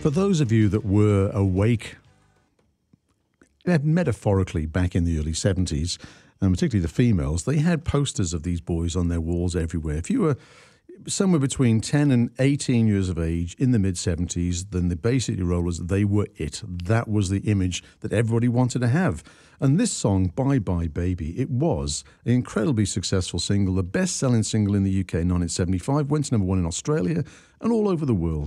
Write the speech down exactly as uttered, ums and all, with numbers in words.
For those of you that were awake, metaphorically, back in the early seventies, and particularly the females, they had posters of these boys on their walls everywhere. If you were somewhere between ten and eighteen years of age in the mid-seventies, then the Bay City Rollers, they were it. That was the image that everybody wanted to have. And this song, Bye Bye Baby, it was an incredibly successful single, the best-selling single in the U K in nineteen seventy-five, went to number one in Australia and all over the world.